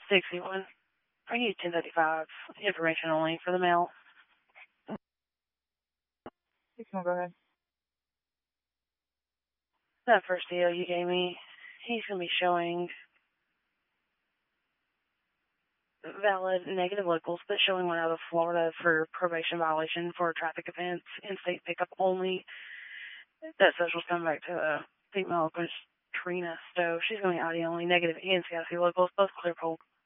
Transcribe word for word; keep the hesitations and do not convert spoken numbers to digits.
sixty-one. I use ten thirty-five. Information only for the mail. sixty-one, go ahead. That first deal you gave me, he's going to be showing valid negative locals, but showing one out of Florida for probation violation for a traffic offense, in-state pickup only. That social's coming back to a female, Trina Stowe. She's going to be I D only, negative and C I C locals, both clear cold.